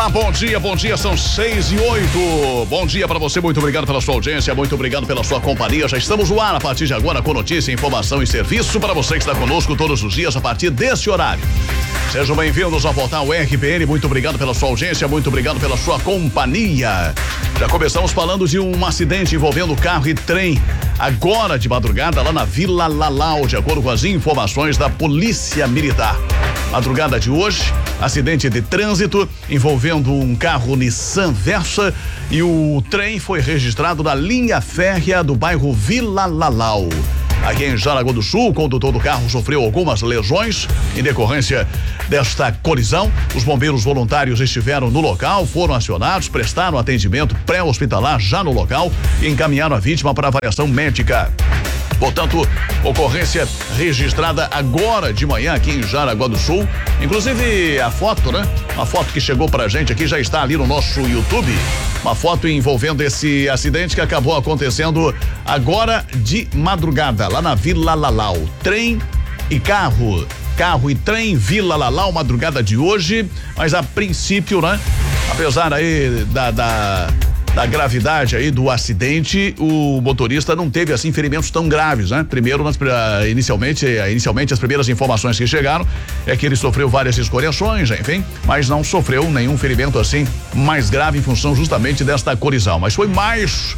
Olá, bom dia, são 6:08. Bom dia para você, muito obrigado pela sua audiência, muito obrigado pela sua companhia. Já estamos no ar a partir de agora com notícia, informação e serviço para você que está conosco todos os dias a partir desse horário. Sejam bem-vindos ao portal RBN, muito obrigado pela sua audiência, muito obrigado pela sua companhia. Já começamos falando de um acidente envolvendo carro e trem, agora de madrugada lá na Vila Lalau, de acordo com as informações da Polícia Militar. Madrugada de hoje, acidente de trânsito envolvendo um carro Nissan Versa e o trem foi registrado na linha férrea do bairro Vila Lalau. Aqui em Jaraguá do Sul, o condutor do carro sofreu algumas lesões em decorrência desta colisão. Os bombeiros voluntários estiveram no local, foram acionados, prestaram atendimento pré-hospitalar já no local e encaminharam a vítima para avaliação médica. Portanto, ocorrência registrada agora de manhã aqui em Jaraguá do Sul. Inclusive a foto, né? Uma foto que chegou pra gente aqui, já está ali no nosso YouTube. Uma foto envolvendo esse acidente que acabou acontecendo agora de madrugada, lá na Vila Lalau. Trem e carro. Carro e trem, Vila Lalau, madrugada de hoje. Mas a princípio, né? Apesar aí da gravidade aí do acidente, o motorista não teve assim ferimentos tão graves, né? Primeiro, inicialmente as primeiras informações que chegaram é que ele sofreu várias escoriações, enfim, mas não sofreu nenhum ferimento assim mais grave em função justamente desta colisão. Mas foi mais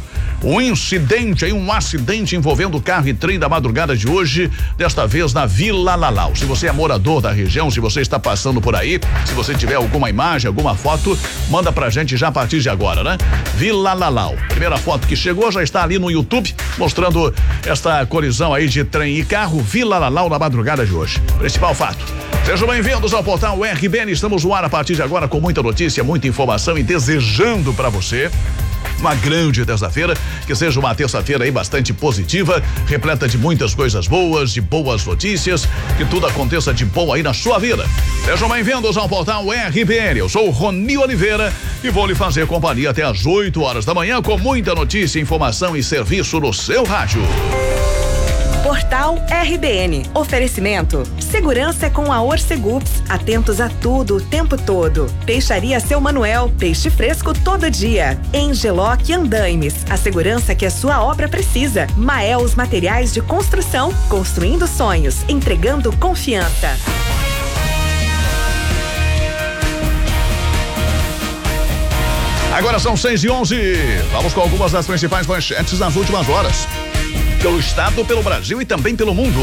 um acidente envolvendo carro e trem da madrugada de hoje, desta vez na Vila Lalau. Se você é morador da região, se você está passando por aí, se você tiver alguma imagem, alguma foto, manda pra gente já a partir de agora, né? Vila Lalau. Primeira foto que chegou já está ali no YouTube, mostrando esta colisão aí de trem e carro, Vila Lalau na madrugada de hoje. Principal fato. Sejam bem-vindos ao portal RBN. Estamos no ar a partir de agora com muita notícia, muita informação e desejando pra você uma grande terça-feira, que seja uma terça-feira aí bastante positiva, repleta de muitas coisas boas, de boas notícias, que tudo aconteça de bom aí na sua vida. Sejam bem-vindos ao portal RBN. Eu sou o Rony Oliveira e vou lhe fazer companhia até às 8 horas da manhã com muita notícia, informação e serviço no seu rádio. Portal RBN. Oferecimento. Segurança é com a Orcegups. Atentos a tudo o tempo todo. Peixaria Seu Manuel. Peixe fresco todo dia. Engeloc Andaimes. A segurança que a sua obra precisa. Maels Materiais de Construção. Construindo sonhos. Entregando confiança. Agora são 6:11. Vamos com algumas das principais manchetes nas últimas horas. Pelo estado, pelo Brasil e também pelo mundo.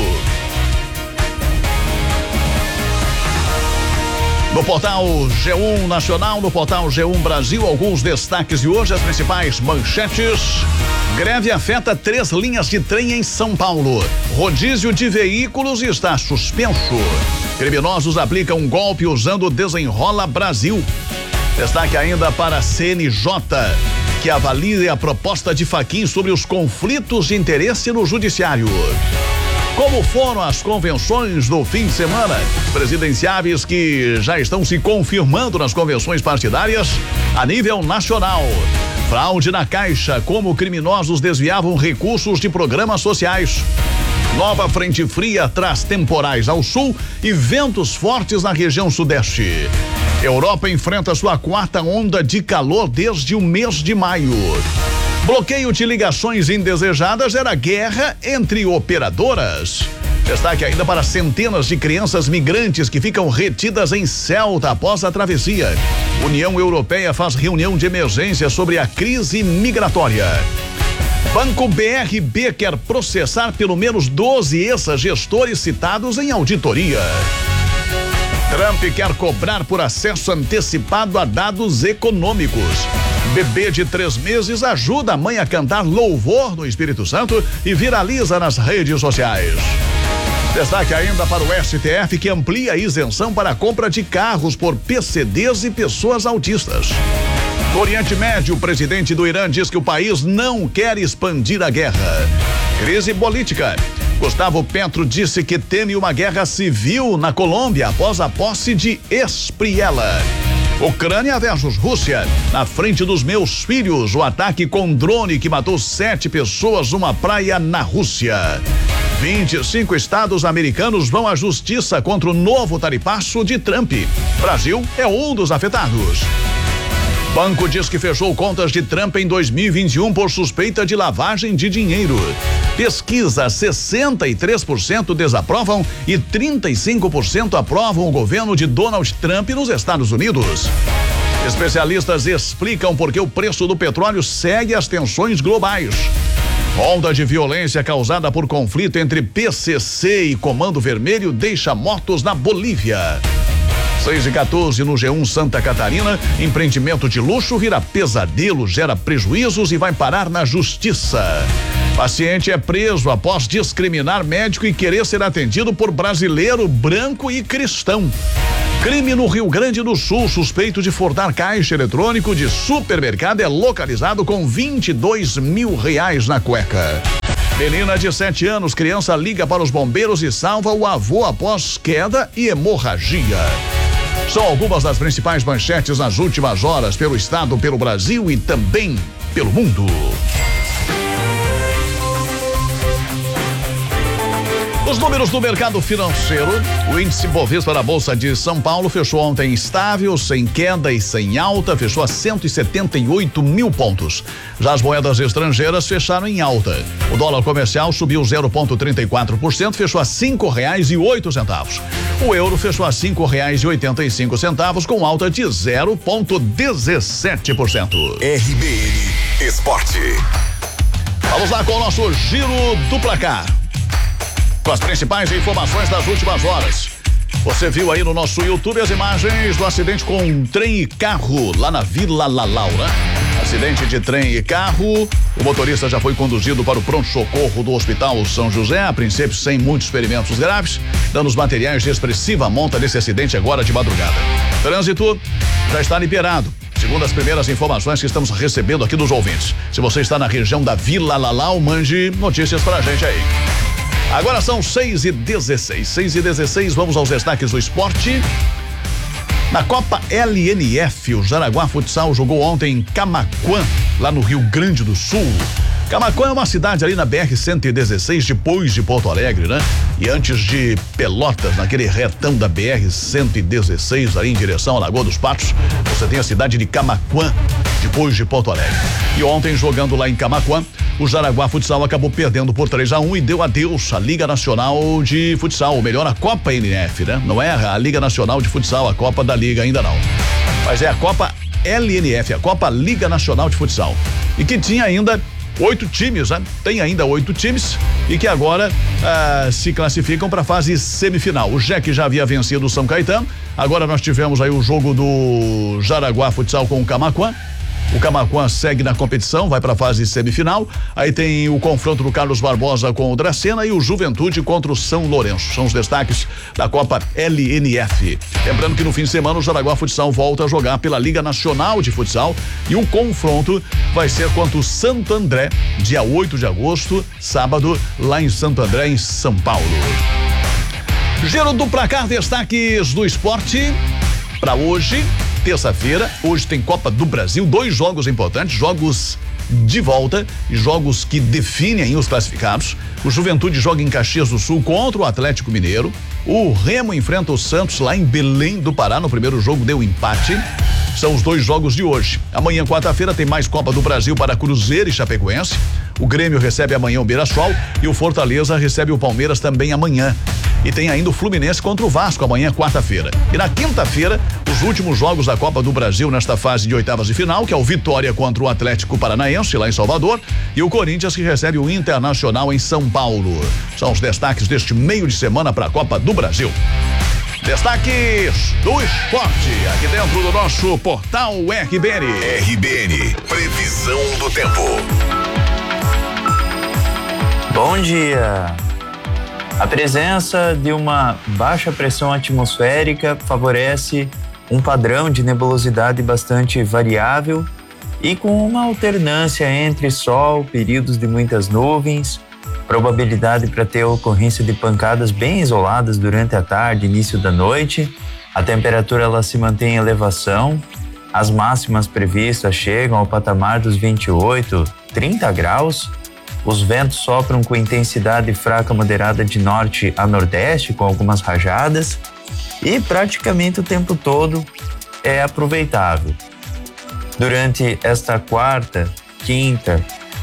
No portal G1 Nacional, no portal G1 Brasil, alguns destaques de hoje, as principais manchetes. Greve afeta 3 linhas de trem em São Paulo. Rodízio de veículos está suspenso. Criminosos aplicam um golpe usando o Desenrola Brasil. Destaque ainda para a CNJ, que avalia a proposta de Fachin sobre os conflitos de interesse no judiciário. Como foram as convenções do fim de semana? Presidenciáveis que já estão se confirmando nas convenções partidárias a nível nacional. Fraude na Caixa, como criminosos desviavam recursos de programas sociais. Nova frente fria traz temporais ao sul e ventos fortes na região sudeste. Europa enfrenta sua 4ª onda de calor desde o mês de maio. Bloqueio de ligações indesejadas era guerra entre operadoras. Destaque ainda para centenas de crianças migrantes que ficam retidas em Ceuta após a travessia. União Europeia faz reunião de emergência sobre a crise migratória. Banco BRB quer processar pelo menos 12 ex-gestores citados em auditoria. Trump quer cobrar por acesso antecipado a dados econômicos. Bebê de 3 meses ajuda a mãe a cantar louvor no Espírito Santo e viraliza nas redes sociais. Destaque ainda para o STF, que amplia a isenção para a compra de carros por PCDs e pessoas autistas. No Oriente Médio, o presidente do Irã diz que o país não quer expandir a guerra. Crise política. Gustavo Petro disse que teme uma guerra civil na Colômbia após a posse de Espriella. Ucrânia versus Rússia. Na frente dos meus filhos, o ataque com drone que matou 7 pessoas numa praia na Rússia. 25 estados americanos vão à justiça contra o novo tarifaço de Trump. Brasil é um dos afetados. Banco diz que fechou contas de Trump em 2021 por suspeita de lavagem de dinheiro. Pesquisa: 63% desaprovam e 35% aprovam o governo de Donald Trump nos Estados Unidos. Especialistas explicam por que o preço do petróleo segue as tensões globais. Onda de violência causada por conflito entre PCC e Comando Vermelho deixa mortos na Bolívia. 6h14 no G1 Santa Catarina, empreendimento de luxo vira pesadelo, gera prejuízos e vai parar na justiça. Paciente é preso após discriminar médico e querer ser atendido por brasileiro, branco e cristão. Crime no Rio Grande do Sul, suspeito de furtar caixa eletrônico de supermercado é localizado com R$22 mil na cueca. Menina de 7 anos, criança liga para os bombeiros e salva o avô após queda e hemorragia. São algumas das principais manchetes nas últimas horas pelo estado, pelo Brasil e também pelo mundo. Os números do mercado financeiro: o índice Bovespa da Bolsa de São Paulo fechou ontem estável, sem queda e sem alta, fechou a 178 mil pontos. Já as moedas estrangeiras fecharam em alta. O dólar comercial subiu 0,34%, fechou a R$5,08. O euro fechou a R$5,85, com alta de 0,17%. RBN Esporte. Vamos lá com o nosso giro do placar, com as principais informações das últimas horas. Você viu aí no nosso YouTube as imagens do acidente com um trem e carro lá na Vila Lalau, né? Acidente de trem e carro. O motorista já foi conduzido para o pronto-socorro do Hospital São José, a princípio sem muitos ferimentos graves. Danos materiais de expressiva monta desse acidente agora de madrugada. Trânsito já está liberado, segundo as primeiras informações que estamos recebendo aqui dos ouvintes. Se você está na região da Vila Lalau, mande notícias pra gente aí. Agora são 6h16, vamos aos destaques do esporte. Na Copa LNF, o Jaraguá Futsal jogou ontem em Camaquã, lá no Rio Grande do Sul. Camaquã é uma cidade ali na BR-116, depois de Porto Alegre, né? E antes de Pelotas, naquele retão da BR-116, ali em direção à Lagoa dos Patos, você tem a cidade de Camaquã, depois de Porto Alegre. E ontem, jogando lá em Camaquã, o Jaraguá Futsal acabou perdendo por 3-1 e deu adeus à Liga Nacional de Futsal, ou melhor, a Copa NF, né? Não é a Liga Nacional de Futsal, a Copa da Liga ainda não. Mas é a Copa LNF, a Copa Liga Nacional de Futsal. E que tinha ainda 8 times, né? Tem ainda 8 times e que agora se classificam para a fase semifinal. O JEC já havia vencido o São Caetano, agora nós tivemos aí o jogo do Jaraguá Futsal com o Camaquã. O Camaquã segue na competição, vai para a fase semifinal. Aí tem o confronto do Carlos Barbosa com o Dracena e o Juventude contra o São Lourenço. São os destaques da Copa LNF. Lembrando que no fim de semana o Jaraguá Futsal volta a jogar pela Liga Nacional de Futsal e o confronto vai ser contra o Santo André, dia 8 de agosto, sábado, lá em Santo André, em São Paulo. Giro do placar, destaques do esporte para hoje. Terça-feira, hoje tem Copa do Brasil, 2 jogos importantes, jogos de volta e jogos que definem os classificados. O Juventude joga em Caxias do Sul contra o Atlético Mineiro. O Remo enfrenta o Santos lá em Belém do Pará. No primeiro jogo deu empate. São os 2 jogos de hoje. Amanhã, quarta-feira, tem mais Copa do Brasil para Cruzeiro e Chapecoense. O Grêmio recebe amanhã o Mirassol e o Fortaleza recebe o Palmeiras também amanhã. E tem ainda o Fluminense contra o Vasco amanhã, quarta-feira. E na quinta-feira, os últimos jogos da Copa do Brasil nesta fase de oitavas de final, que é o Vitória contra o Atlético Paranaense, lá em Salvador, e o Corinthians, que recebe o Internacional em São Paulo. São os destaques deste meio de semana para a Copa do Brasil. Destaques do esporte, aqui dentro do nosso portal RBN. RBN, previsão do tempo. Bom dia. A presença de uma baixa pressão atmosférica favorece um padrão de nebulosidade bastante variável e com uma alternância entre sol, períodos de muitas nuvens, probabilidade para ter ocorrência de pancadas bem isoladas durante a tarde, início da noite. A temperatura ela se mantém em elevação, as máximas previstas chegam ao patamar dos 28, 30 graus. Os ventos sopram com intensidade fraca moderada de norte a nordeste, com algumas rajadas, e praticamente o tempo todo é aproveitável. Durante esta quarta, quinta,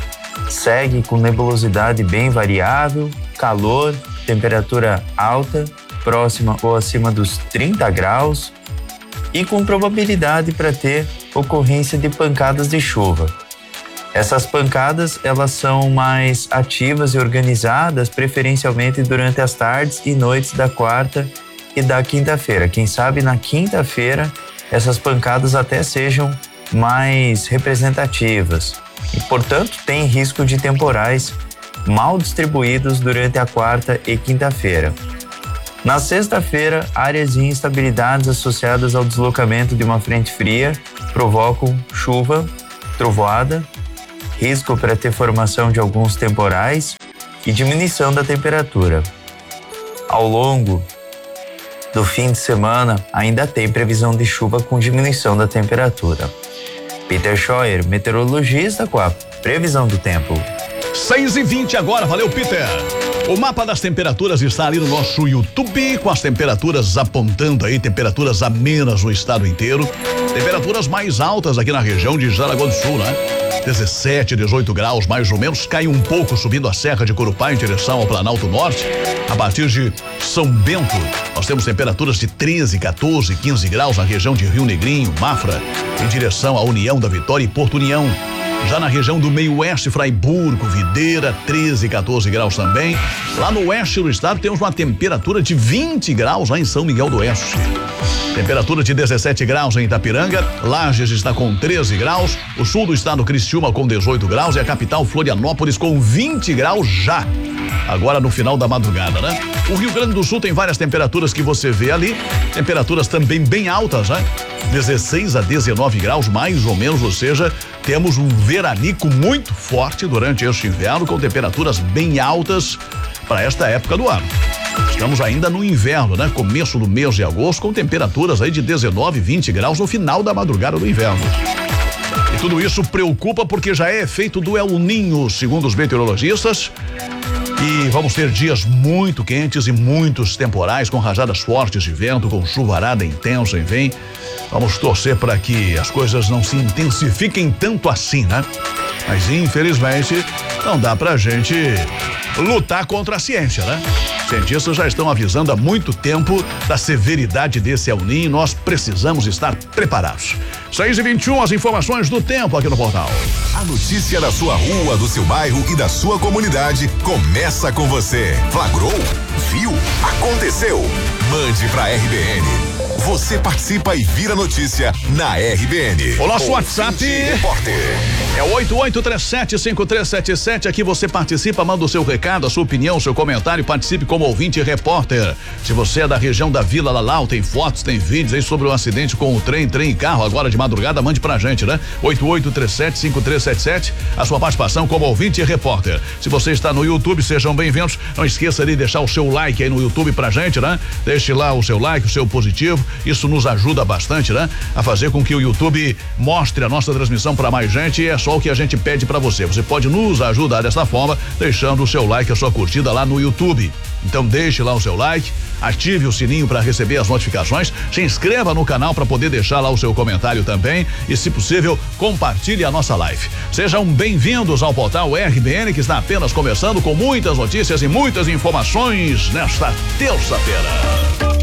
segue com nebulosidade bem variável, calor, temperatura alta, próxima ou acima dos 30 graus e com probabilidade para ter ocorrência de pancadas de chuva. Essas pancadas, elas são mais ativas e organizadas, preferencialmente durante as tardes e noites da quarta e da quinta-feira. Quem sabe na quinta-feira essas pancadas até sejam mais representativas e, portanto, tem risco de temporais mal distribuídos durante a quarta e quinta-feira. Na sexta-feira, áreas de instabilidades associadas ao deslocamento de uma frente fria provocam chuva, trovoada, risco para ter formação de alguns temporais e diminuição da temperatura. Ao longo do fim de semana, ainda tem previsão de chuva com diminuição da temperatura. Peter Scheuer, meteorologista, com a previsão do tempo. 6h20 agora, valeu, Peter. O mapa das temperaturas está ali no nosso YouTube, com as temperaturas apontando aí, temperaturas amenas no estado inteiro. Temperaturas mais altas aqui na região de Jaraguá do Sul, né? 17, 18 graus mais ou menos, cai um pouco subindo a Serra de Corupá em direção ao Planalto Norte. A partir de São Bento, nós temos temperaturas de 13, 14, 15 graus na região de Rio Negrinho, Mafra, em direção à União da Vitória e Porto União. Já na região do meio oeste, Fraiburgo, Videira, 13, 14 graus também. Lá no oeste do estado temos uma temperatura de 20 graus lá em São Miguel do Oeste. Temperatura de 17 graus em Itapiranga, Lages está com 13 graus, o sul do estado Criciúma com 18 graus e a capital Florianópolis com 20 graus já. Agora no final da madrugada, né? O Rio Grande do Sul tem várias temperaturas que você vê ali, temperaturas também bem altas, né? 16 a 19 graus mais ou menos, ou seja, temos um veranico muito forte durante este inverno com temperaturas bem altas para esta época do ano. Estamos ainda no inverno, né? Começo do mês de agosto com temperaturas aí de 19, 20 graus no final da madrugada do inverno. E tudo isso preocupa porque já é efeito do El Niño, segundo os meteorologistas. E vamos ter dias muito quentes e muitos temporais com rajadas fortes de vento, com chuvarada intensa, enfim. Vamos torcer para que as coisas não se intensifiquem tanto assim, né? Mas infelizmente não dá pra gente lutar contra a ciência, né? Cientistas já estão avisando há muito tempo da severidade desse El Niño e nós precisamos estar preparados. 6h21, as informações do tempo aqui no portal. A notícia da sua rua, do seu bairro e da sua comunidade começa com você. Flagrou? Viu? Aconteceu? Mande pra RBN. Você participa e vira notícia na RBN. O nosso WhatsApp é 8837-5377. Aqui você participa, manda o seu recado, a sua opinião, o seu comentário, participe como ouvinte e repórter. Se você é da região da Vila Lalau, tem fotos, tem vídeos aí sobre o acidente com o trem e carro agora de madrugada, mande pra gente, né? 8837-5377, a sua participação como ouvinte e repórter. Se você está no YouTube, sejam bem-vindos. Não esqueça de deixar o seu like aí no YouTube pra gente, né? Deixe lá o seu like, o seu positivo. Isso nos ajuda bastante, né? A fazer com que o YouTube mostre a nossa transmissão para mais gente, e é só o que a gente pede para você. Você pode nos ajudar dessa forma, deixando o seu like, a sua curtida lá no YouTube. Então deixe lá o seu like, ative o sininho para receber as notificações, se inscreva no canal para poder deixar lá o seu comentário também e, se possível, compartilhe a nossa live. Sejam bem-vindos ao portal RBN, que está apenas começando com muitas notícias e muitas informações nesta terça-feira.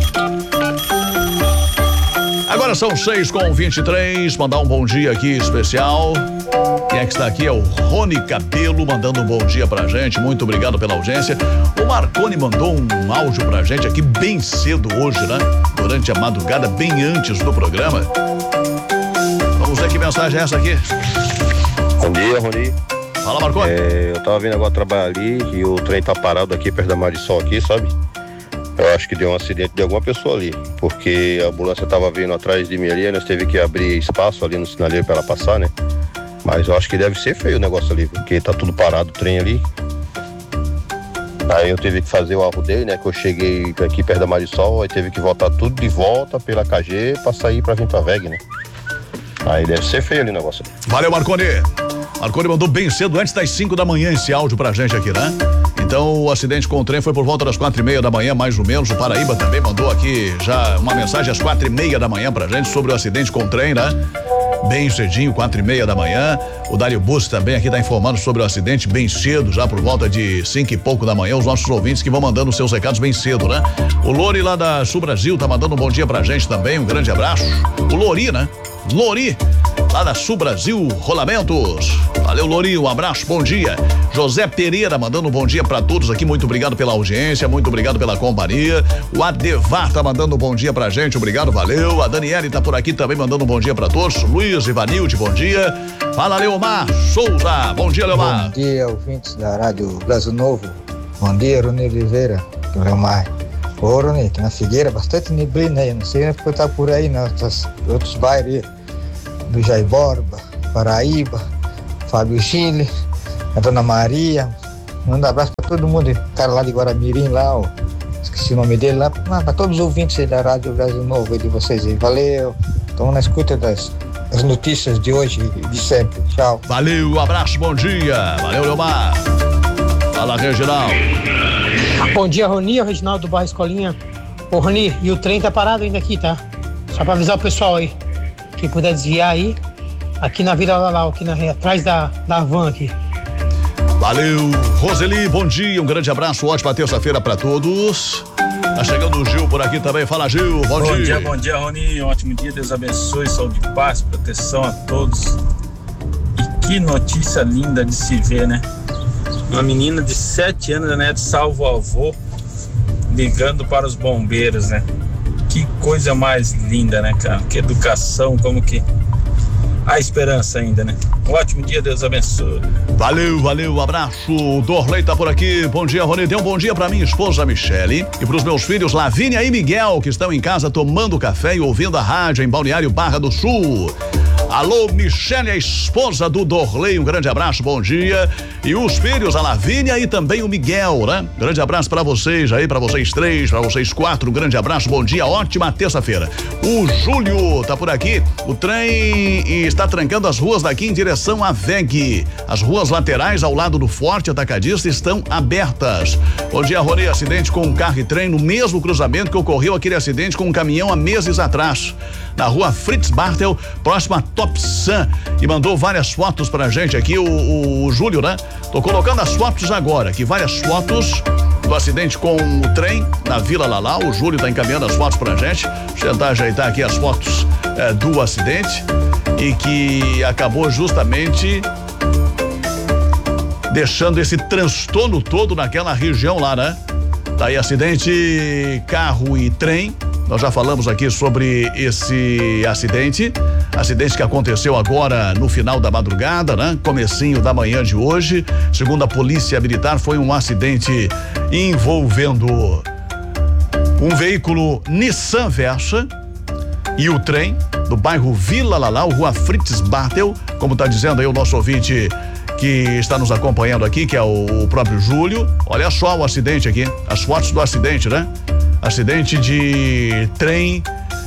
Agora são 6h23, mandar um bom dia aqui especial. Quem é que está aqui é o Rony Cabelo, mandando um bom dia pra gente, muito obrigado pela audiência. O Marconi mandou um áudio pra gente aqui bem cedo hoje, né? Durante a madrugada, bem antes do programa. Vamos ver que mensagem é essa aqui. Bom dia, Rony. Fala, Marconi. Eu tava vindo agora trabalhar ali e o trem tá parado aqui perto da Marisol aqui, sabe? Eu acho que deu um acidente de alguma pessoa ali, porque a ambulância estava vindo atrás de mim ali, nós teve que abrir espaço ali no sinaleiro para ela passar, né? Mas eu acho que deve ser feio o negócio ali, porque tá tudo parado o trem ali. Aí eu tive que fazer o arrudeio, né? Que eu cheguei aqui perto da Marisol, aí teve que voltar tudo de volta pela KG para sair para vir pra VEG, né? Aí deve ser feio ali o negócio ali. Valeu, Marconi. Marconi mandou bem cedo, antes das 5 da manhã, esse áudio pra gente aqui, né? Então o acidente com o trem foi por volta das 4h30 da manhã, mais ou menos. O Paraíba também mandou aqui já uma mensagem às 4h30 da manhã pra gente sobre o acidente com o trem, né? bem cedinho, 4:30 da manhã. O Dário Bussi também aqui tá informando sobre o acidente bem cedo, já por volta de 5 e pouco da manhã, os nossos ouvintes que vão mandando seus recados bem cedo, né? O Lori lá da Sul Brasil tá mandando um bom dia pra gente também, um grande abraço. O Lori, né? Lori, lá da Sul Brasil Rolamentos. Valeu, Lori, um abraço, bom dia. José Pereira mandando um bom dia pra todos aqui, muito obrigado pela audiência, muito obrigado pela companhia. O Adevar tá mandando um bom dia pra gente, obrigado, valeu. A Daniele tá por aqui também mandando um bom dia pra todos. Luiz Ivanilde, bom dia. Fala, Leomar Souza, bom dia, Leomar. Bom dia, ouvintes da Rádio Brasil Novo. Bom dia, Rony Oliveira, Leomar. Ô, Rony, aqui na Figueira, bastante neblina aí, não sei porque tá por aí, nos outros bairros aí, do Jair Borba, Paraíba, Fábio Chile, a Dona Maria. Manda um abraço pra todo mundo, cara lá de Guaramirim lá, ó, esqueci o nome dele lá, pra todos os ouvintes aí da Rádio Brasil Novo aí de vocês aí, valeu, estamos na escuta das notícias de hoje e de sempre, tchau. Valeu, um abraço, bom dia, valeu, Leomar. Fala, Reginaldo. Bom dia, Roni, o Reginaldo do Bairro Escolinha. Ô, Roni, e o trem tá parado ainda aqui, tá? Só pra avisar o pessoal aí, que puder desviar aí, aqui na Vila Lalau, aqui atrás da van aqui. Valeu, Roseli, bom dia, um grande abraço, ótima terça-feira pra todos. Tá chegando o Gil por aqui também, fala, Gil, bom dia. Bom dia, Roni, um ótimo dia, Deus abençoe, saúde, paz, proteção a todos. E que notícia linda de se ver, né? Uma menina de 7 anos, né, salva o avô, ligando para os bombeiros, né? Que coisa mais linda, né, cara? Que educação, como que... Há esperança ainda, né? Um ótimo dia, Deus abençoe. Valeu, um abraço. O Dorley tá por aqui. Bom dia, Rony. Dê um bom dia pra minha esposa Michele e pros meus filhos Lavínia e Miguel, que estão em casa tomando café e ouvindo a rádio em Balneário Barra do Sul. Alô, Michele, a esposa do Dorley, um grande abraço, bom dia. E os filhos, a Lavínia e também o Miguel, né? Grande abraço pra vocês aí, pra vocês 3, pra vocês 4, um grande abraço, bom dia, ótima terça-feira. O Júlio tá por aqui, o trem está trancando as ruas daqui em direção à VEG. As ruas laterais ao lado do Forte Atacadista estão abertas. Bom dia, Rony, acidente com um carro e trem no mesmo cruzamento que ocorreu aquele acidente com um caminhão há meses atrás. Na rua Fritz Bartel, próximo a Topsan, e mandou várias fotos pra gente aqui, o Júlio, né? Tô colocando as fotos agora, aqui várias fotos do acidente com o trem na Vila Lalau. O Júlio tá encaminhando as fotos pra gente. Deixa eu tentar ajeitar aqui as fotos do acidente e que acabou justamente deixando esse transtorno todo naquela região lá, né? Tá aí acidente carro e trem. Nós já falamos aqui sobre esse acidente que aconteceu agora no final da madrugada, né? Comecinho da manhã de hoje. Segundo a Polícia Militar, foi um acidente envolvendo um veículo Nissan Versa e o trem do bairro Vila Lalau, rua Fritz Bartel, como tá dizendo aí o nosso ouvinte que está nos acompanhando aqui, que é o próprio Júlio. Olha só o acidente aqui, as fotos do acidente, né? Acidente de trem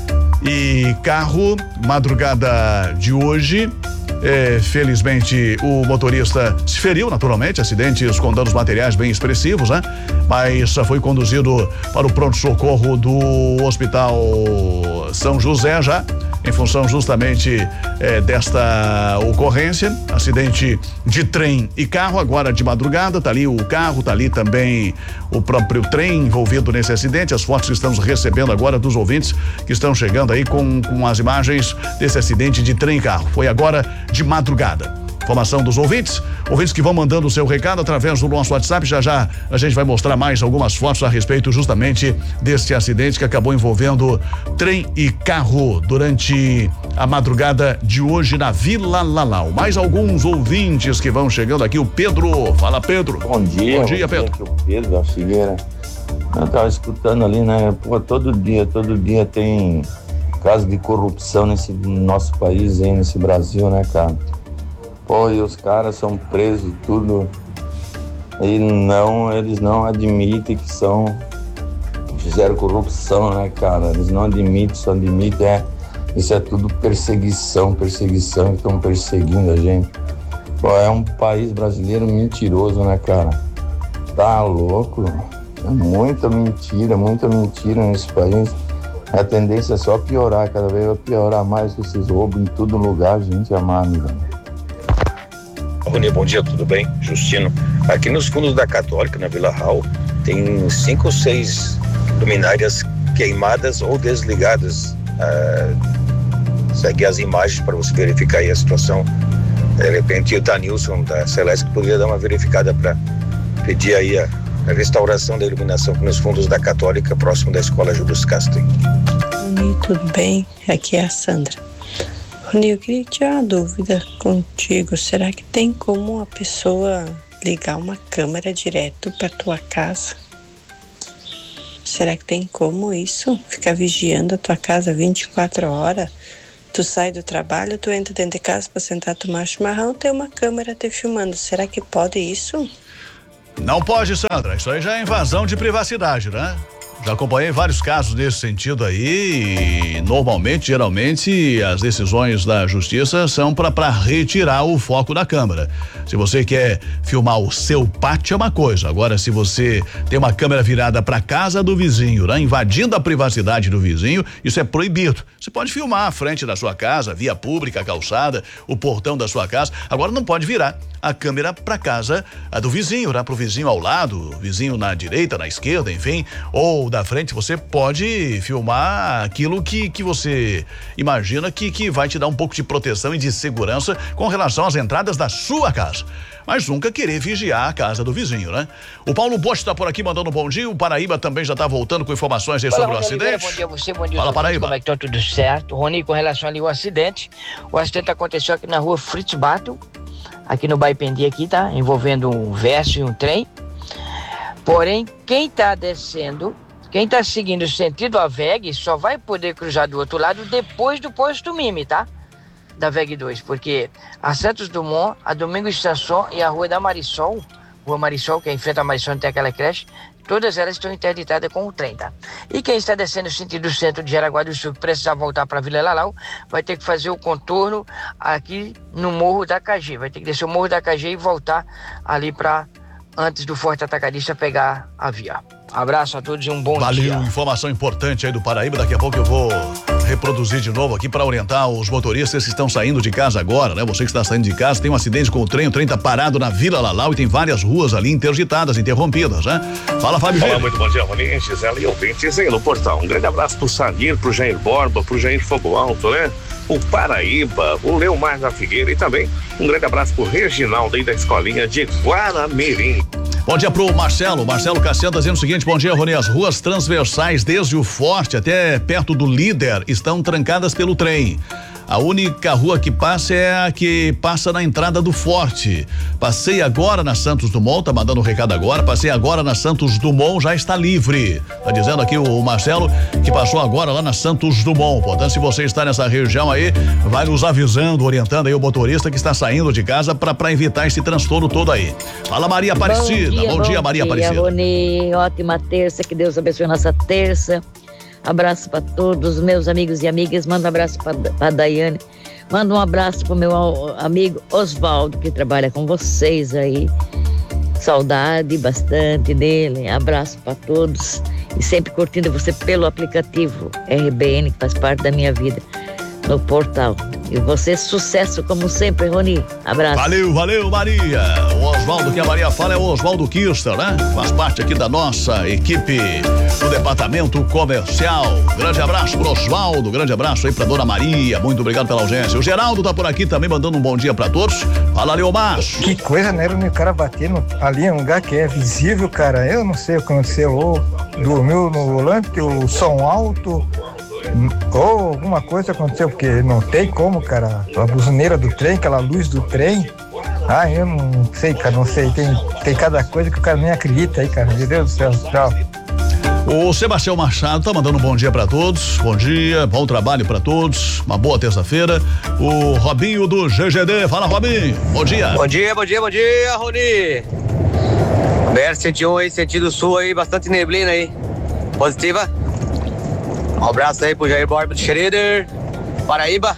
e carro, madrugada de hoje. Felizmente o motorista se feriu naturalmente, acidentes com danos materiais bem expressivos, né? Mas foi conduzido para o pronto-socorro do Hospital São José já, em função justamente desta ocorrência, acidente de trem e carro, agora de madrugada, tá ali o carro, tá ali também o próprio trem envolvido nesse acidente. As fotos que estamos recebendo agora dos ouvintes que estão chegando aí com as imagens desse acidente de trem e carro. Foi agora de madrugada. Informação dos ouvintes que vão mandando o seu recado através do nosso WhatsApp. Já a gente vai mostrar mais algumas fotos a respeito justamente deste acidente que acabou envolvendo trem e carro durante a madrugada de hoje na Vila Lalau. Mais alguns ouvintes que vão chegando aqui. O Pedro, fala, Pedro. Bom dia, Pedro. Aqui é o Pedro da Figueira. Eu tava escutando ali, né? Pô, todo dia tem caso de corrupção nesse nosso país aí, nesse Brasil, né, cara? Pô, e os caras são presos e tudo, e eles não admitem que fizeram corrupção, né, cara? Eles não admitem, só admitem, isso é tudo perseguição, que estão perseguindo a gente. Pô, é um país brasileiro mentiroso, né, cara? Tá louco? É muita mentira nesse país. A tendência é só piorar, cada vez vai piorar mais com esses roubos em todo lugar, gente amada. Rony, bom dia, tudo bem? Justino. Aqui nos fundos da Católica, na Vila Raul, tem 5 ou 6 luminárias queimadas ou desligadas. Segue as imagens para você verificar aí a situação. De repente, o Danilson da Celeste poderia dar uma verificada para pedir aí a restauração da iluminação nos fundos da Católica, próximo da Escola Júlio Castro. Rony, tudo bem? Aqui é a Sandra. Rony, eu queria tirar uma dúvida contigo. Será que tem como a pessoa ligar uma câmera direto para tua casa? Será que tem como isso? Ficar vigiando a tua casa 24 horas? Tu sai do trabalho, tu entra dentro de casa para sentar tomar chimarrão, tem uma câmera te filmando. Será que pode isso? Não pode, Sandra. Isso aí já é invasão de privacidade, né? Já acompanhei vários casos nesse sentido aí e normalmente, geralmente, as decisões da justiça são para retirar o foco da câmera. Se você quer filmar o seu pátio é uma coisa, agora se você tem uma câmera virada para casa do vizinho, né? Invadindo a privacidade do vizinho, isso é proibido. Você pode filmar a frente da sua casa, via pública, a calçada, o portão da sua casa, agora não pode virar a câmera para casa do vizinho, né? Pro vizinho ao lado, vizinho na direita, na esquerda, enfim, ou da frente. Você pode filmar aquilo que você imagina que vai te dar um pouco de proteção e de segurança com relação às entradas da sua casa. Mas nunca querer vigiar a casa do vizinho, né? O Paulo Bosch está por aqui mandando um bom dia. O Paraíba também já está voltando com informações aí sobre o acidente. Bom dia a você, bom dia. Fala, Paraíba. Como é que tá tudo certo? Rony, com relação ali ao acidente, o acidente aconteceu aqui na rua Fritz Battle, aqui no Baipendi aqui, tá? Envolvendo um Verso e um trem. Porém, quem tá descendo, quem tá seguindo o sentido AVEG, só vai poder cruzar do outro lado depois do posto Mime, tá? Da VEG 2, porque a Santos Dumont, a Domingos Sasson e a Rua da Marisol, Rua Marisol, que é em frente à Marisol, tem aquela creche, todas elas estão interditadas com o trem, tá? E quem está descendo o sentido centro de Jaraguá do Sul, precisar voltar para Vila Lalau, vai ter que fazer o contorno aqui no Morro da KG, vai ter que descer o Morro da KG e voltar ali para antes do Forte Atacadista pegar a via. Abraço a todos e um bom dia. Valeu, informação importante aí do Paraíba. Daqui a pouco eu vou reproduzir de novo aqui para orientar os motoristas que estão saindo de casa agora, né? Você que está saindo de casa, tem um acidente com o trem tá parado na Vila Lalau e tem várias ruas ali interditadas, interrompidas, né? Fala, Fábio. Olá, muito bom dia, Rony, Gisela e ouvintes aí no portal. Um grande abraço pro Samir, pro Jair Borba, pro Jair Fogo Alto, né? O Paraíba, o Leomar da Figueira e também um grande abraço pro Reginaldo aí da escolinha de Guaramirim. Bom dia pro Marcelo Cassiano dizendo o seguinte: bom dia, Rony, as ruas transversais desde o Forte até perto do Líder estão trancadas pelo trem. A única rua que passa é a que passa na entrada do Forte. Passei agora na Santos Dumont, tá mandando um recado agora, passei agora na Santos Dumont, já está livre. Tá dizendo aqui o Marcelo que passou agora lá na Santos Dumont. Portanto, se você está nessa região aí, vai nos avisando, orientando aí o motorista que está saindo de casa para evitar esse transtorno todo aí. Fala, Maria Aparecida. Bom dia, Maria Aparecida. Rony, ótima terça, que Deus abençoe nossa terça. Abraço para todos os meus amigos e amigas. Manda um abraço para Daiane. Manda um abraço para o meu amigo Oswaldo, que trabalha com vocês aí. Saudade bastante dele. Abraço para todos. E sempre curtindo você pelo aplicativo RBN, que faz parte da minha vida, no portal. E você, sucesso como sempre, Rony. Abraço. Valeu, Maria. O Oswaldo que a Maria fala é o Oswaldo Kister, né? Faz parte aqui da nossa equipe do departamento comercial. Grande abraço pro Oswaldo, grande abraço aí pra Dona Maria. Muito obrigado pela audiência. O Geraldo tá por aqui também mandando um bom dia pra todos. Fala, Leomar. Que coisa, né? O cara batendo ali em um lugar que é visível, cara. Eu não sei o que aconteceu. Ou dormiu no volante, o som alto, ou alguma coisa aconteceu, porque não tem como, cara. A buzineira do trem, aquela luz do trem. Eu não sei, cara, não sei. Tem cada coisa que o cara nem acredita aí, cara. Meu Deus do céu. Tchau. O Sebastião Machado tá mandando um bom dia pra todos. Bom dia, bom trabalho pra todos. Uma boa terça-feira. O Robinho do GGD. Fala, Robinho. Bom dia. Bom dia, Rony. BR-101 aí, sentido sul aí, bastante neblina aí. Positiva. Um abraço aí pro Jair Borba do Schroeder, Paraíba.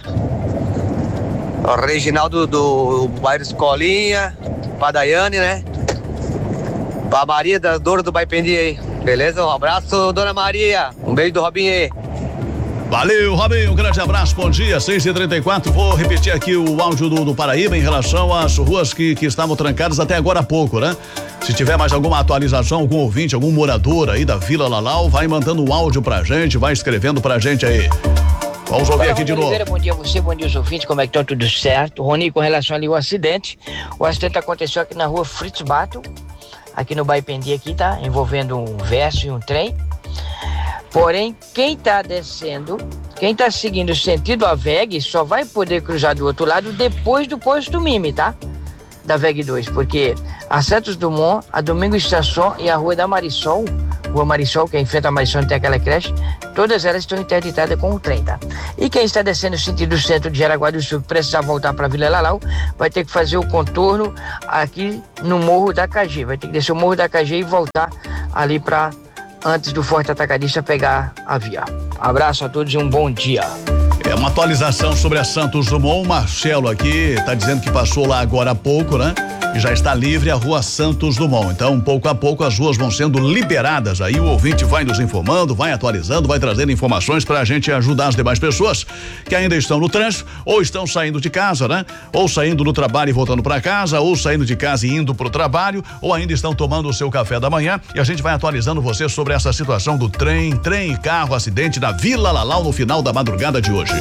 O Reginaldo do bairro Escolinha, pra Daiane, né? Pra Maria da Douro do Baipendi aí. Beleza? Um abraço, Dona Maria. Um beijo do Robinho aí. Valeu, Robinho, um grande abraço, bom dia, 6h34, vou repetir aqui o áudio do Paraíba em relação às ruas que estavam trancadas até agora há pouco, né? Se tiver mais alguma atualização, algum ouvinte, algum morador aí da Vila Lalau, vai mandando um áudio pra gente, vai escrevendo pra gente aí. Vamos ouvir aqui de novo. Oliveira, bom dia a você, bom dia aos ouvintes, como é que estão? Tudo certo? Rony, com relação ali ao acidente, o acidente aconteceu aqui na rua Fritz Battle, aqui no Baipendi aqui, tá? Envolvendo um Verso e um trem. Porém, quem tá descendo, quem tá seguindo o sentido a VEG, só vai poder cruzar do outro lado depois do posto Mime, tá? Da VEG 2, porque a Santos Dumont, a Domingo Estação e a Rua da Marisol, Rua Marisol, que é em frente à Marisol, tem aquela creche, todas elas estão interditadas com o trem, tá? E quem está descendo o sentido centro de Jaraguá do Sul, precisar voltar para Vila Lalau, vai ter que fazer o contorno aqui no Morro da KG, vai ter que descer o Morro da KG e voltar ali para antes do Forte Atacadista pegar a via. Abraço a todos e um bom dia. É uma atualização sobre a Santos Dumont. O Marcelo aqui tá dizendo que passou lá agora há pouco, né? E já está livre a rua Santos Dumont. Então, pouco a pouco, as ruas vão sendo liberadas. Aí o ouvinte vai nos informando, vai atualizando, vai trazendo informações para a gente ajudar as demais pessoas que ainda estão no trânsito, ou estão saindo de casa, né? Ou saindo do trabalho e voltando para casa, ou saindo de casa e indo pro trabalho, ou ainda estão tomando o seu café da manhã. E a gente vai atualizando você sobre essa situação do trem e carro, acidente na Vila Lalau no final da madrugada de hoje.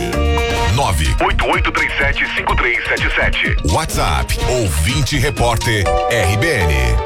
988375377. WhatsApp, ouvinte repórter RBN.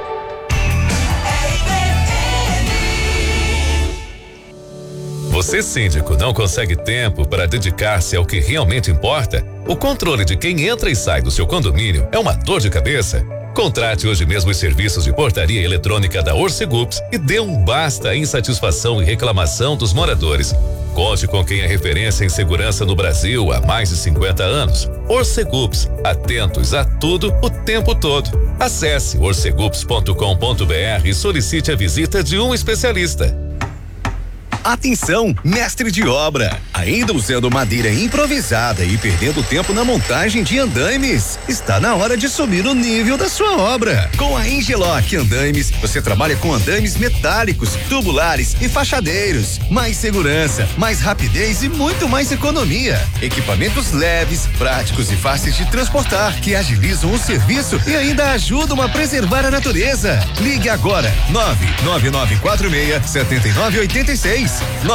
Você, síndico, não consegue tempo para dedicar-se ao que realmente importa? O controle de quem entra e sai do seu condomínio é uma dor de cabeça? Contrate hoje mesmo os serviços de portaria eletrônica da Orcegups e dê um basta à insatisfação e reclamação dos moradores. Conte com quem é referência em segurança no Brasil há mais de 50 anos. Orcegups, atentos a tudo o tempo todo. Acesse orcegups.com.br e solicite a visita de um especialista. Atenção, mestre de obra, ainda usando madeira improvisada e perdendo tempo na montagem de andaimes? Está na hora de subir o nível da sua obra. Com a Engeloc Andaimes, você trabalha com andaimes metálicos, tubulares e fachadeiros. Mais segurança, mais rapidez e muito mais economia. Equipamentos leves, práticos e fáceis de transportar, que agilizam o serviço e ainda ajudam a preservar a natureza. Ligue agora, 99946-7986.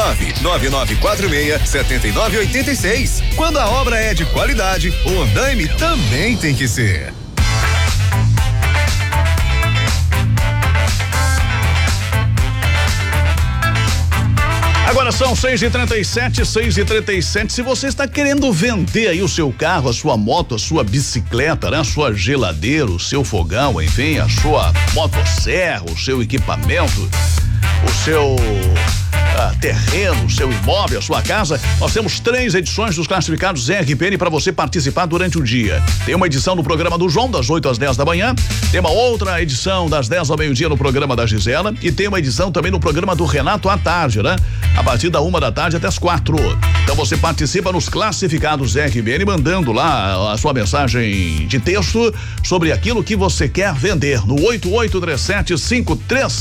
99946-7986. Quando a obra é de qualidade, o andaime também tem que ser. Agora são 6h37. Se você está querendo vender aí o seu carro, a sua moto, a sua bicicleta, né? A sua geladeira, o seu fogão, enfim, a sua motosserra, o seu equipamento, o seu terreno, seu imóvel, a sua casa, nós temos 3 edições dos classificados RPN para você participar durante o dia. Tem uma edição no programa do João, das 8 às 10 da manhã, tem uma outra edição das 10 ao meio-dia no programa da Gisela e tem uma edição também no programa do Renato à tarde, né? A partir da 1 da tarde até as 4. Então você participa nos classificados RBN mandando lá a sua mensagem de texto sobre aquilo que você quer vender no 883753